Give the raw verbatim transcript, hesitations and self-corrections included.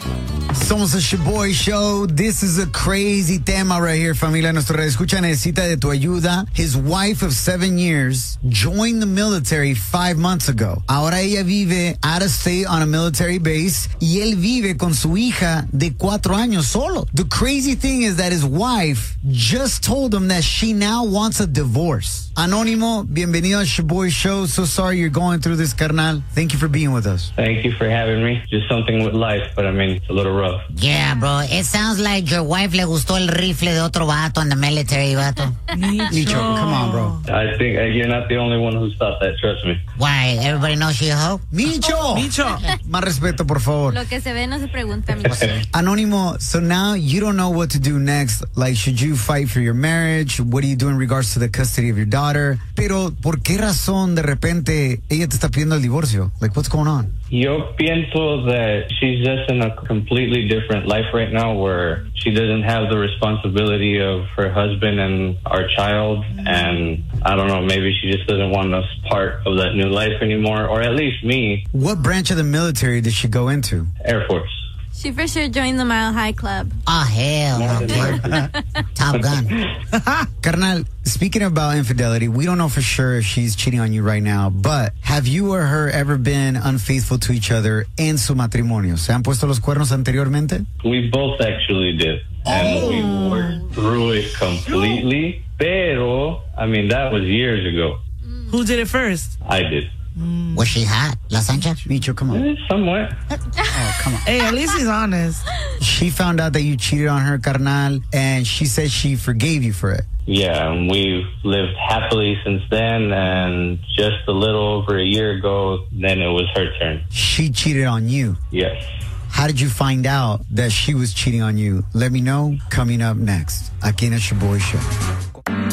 Somos a Shaboy Show. This is a crazy tema right here, familia. Nuestra escucha necesita de tu ayuda. His wife of seven years joined the military five months ago. Ahora ella vive out of state on a military base y él vive con su hija de cuatro años solo. The crazy thing is that his wife just told him that she now wants a divorce. Anónimo, bienvenido a Shaboy Show. So sorry you're going through this, carnal. Thank you for being with us. Thank you for having me. Just something with life, but I mean, it's a little rough. Yeah, bro. It sounds like your wife le gustó el rifle de otro vato in the military, vato. Micho, come on, bro. I think uh, you're not the only one who's thought that, trust me. Why? Everybody knows she a hoe? Micho! Micho. Más respeto, por favor. Lo que se ve no se pregunta, mijo. Anónimo, so now you don't know what to do next. Like, should you fight for your marriage? What do you do in regards to the custody of your daughter? Pero, ¿por qué razón de repente ella te está pidiendo el divorcio? Like, what's going on? Yo pienso that she's just in a completely different life right now where she doesn't have the responsibility of her husband and our child. And I don't know, maybe she just doesn't want us part of that new life anymore, or at least me. What branch of the military did she go into? Air Force. She for sure joined the Mile High Club. Oh, hell no, kid. Top Gun. Carnal, speaking about infidelity, we don't know for sure if she's cheating on you right now, but have you or her ever been unfaithful to each other en su matrimonio? ¿Se han puesto los cuernos anteriormente? We both actually did. And Oh. we worked through it completely. Pero, I mean, that was years ago. Who did it first? I did. Was she hot, La Sancha? Micho, come on. Eh, Somewhat. Oh, come on. Hey, at least he's honest. She found out that you cheated on her, carnal, and she said she forgave you for it. Yeah, and we've lived happily since then, and just a little over a year ago, then it was her turn. She cheated on you. Yes. How did you find out that she was cheating on you? Let me know coming up next. Aquí en el Shaboy Show.